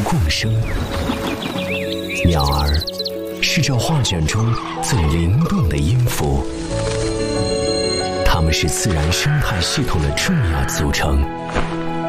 共生。鸟儿是这画卷中最灵动的音符，它们是自然生态系统的重要组成。